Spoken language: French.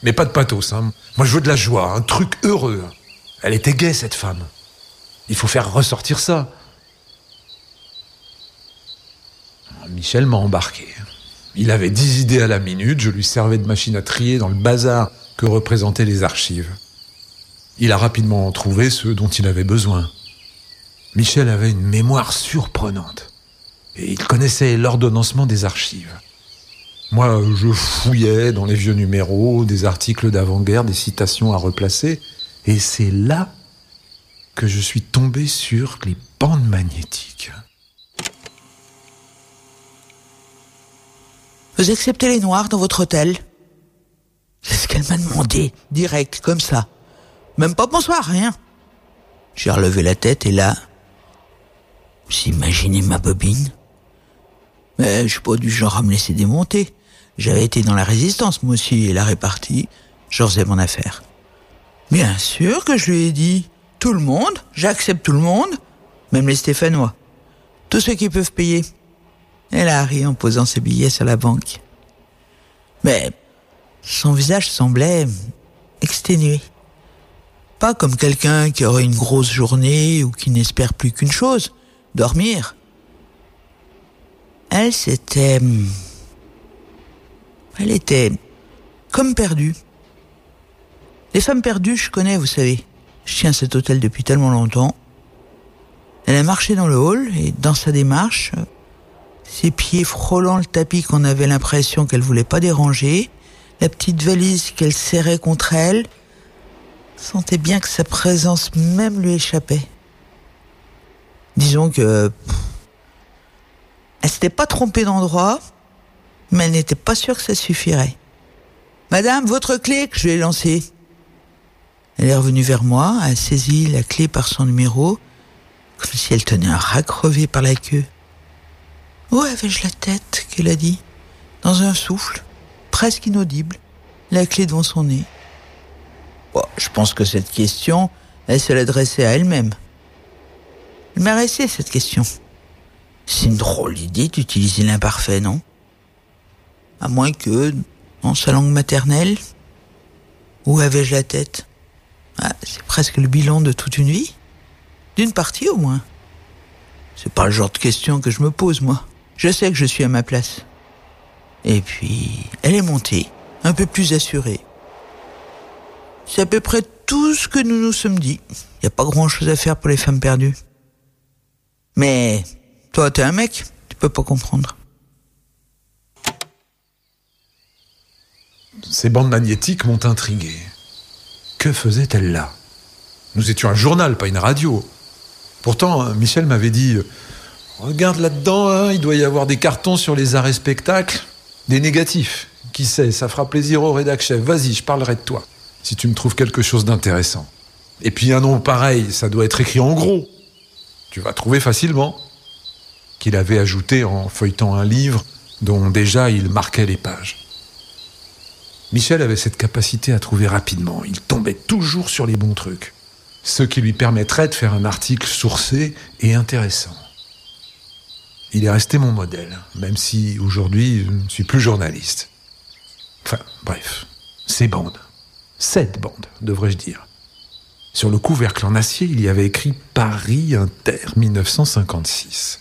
Mais pas de pathos, hein. Moi, je veux de la joie, un truc heureux. Elle était gaie, cette femme. Il faut faire ressortir ça. Michel m'a embarqué. Il avait 10 idées à la minute, je lui servais de machine à trier dans le bazar que représentaient les archives. Il a rapidement trouvé ceux dont il avait besoin. Michel avait une mémoire surprenante. Et il connaissait l'ordonnancement des archives. Moi, je fouillais dans les vieux numéros, des articles d'avant-guerre, des citations à replacer. Et c'est là que je suis tombé sur les bandes magnétiques. Vous acceptez les noirs dans votre hôtel ? C'est ce qu'elle m'a demandé, direct, comme ça. Même pas bonsoir, rien. J'ai relevé la tête et là, vous imaginez ma bobine ? Mais je suis pas du genre à me laisser démonter. J'avais été dans la résistance, moi aussi, et la répartie, j'en faisais mon affaire. Bien sûr que je lui ai dit, tout le monde, j'accepte tout le monde, même les Stéphanois. Tous ceux qui peuvent payer. Elle a ri en posant ses billets sur la banque. Mais son visage semblait exténué. Pas comme quelqu'un qui aurait une grosse journée ou qui n'espère plus qu'une chose, dormir. Elle était comme perdue. Les femmes perdues, je connais, vous savez. Je tiens cet hôtel depuis tellement longtemps. Elle a marché dans le hall et dans sa démarche, ses pieds frôlant le tapis qu'on avait l'impression qu'elle voulait pas déranger, la petite valise qu'elle serrait contre elle, sentait bien que sa présence même lui échappait. Disons que elle s'était pas trompée d'endroit, mais elle n'était pas sûre que ça suffirait. « Madame, votre clé !» que je lui ai lancée. Elle est revenue vers moi, a saisi la clé par son numéro, comme si elle tenait un rat crevé par la queue. « Où avais-je la tête ?» qu'elle a dit, dans un souffle, presque inaudible, la clé devant son nez. Bon, je pense que cette question, elle se l'adressait à elle-même. Elle m'a resté cette question. C'est une drôle d'idée d'utiliser l'imparfait, non ? À moins que, dans sa langue maternelle, où avais-je la tête ? C'est presque le bilan de toute une vie. D'une partie au moins. C'est pas le genre de question que je me pose, moi. Je sais que je suis à ma place. Et puis, elle est montée, un peu plus assurée. C'est à peu près tout ce que nous nous sommes dit. Il n'y a pas grand-chose à faire pour les femmes perdues. Mais toi, t'es un mec, tu peux pas comprendre. Ces bandes magnétiques m'ont intrigué. Que faisait-elle là ? Nous étions un journal, pas une radio. Pourtant, Michel m'avait dit « Regarde là-dedans, hein, il doit y avoir des cartons sur les arrêts spectacles, des négatifs. Qui sait, ça fera plaisir au rédac chef. Vas-y, je parlerai de toi, si tu me trouves quelque chose d'intéressant. Et puis un nom pareil, ça doit être écrit en gros. Tu vas trouver facilement. » Qu'il avait ajouté en feuilletant un livre dont déjà il marquait les pages. Michel avait cette capacité à trouver rapidement. Il tombait toujours sur les bons trucs. Ce qui lui permettrait de faire un article sourcé et intéressant. Il est resté mon modèle, même si aujourd'hui je ne suis plus journaliste. Enfin, bref, ces bandes. 7 bandes, devrais-je dire. Sur le couvercle en acier, il y avait écrit Paris Inter 1956.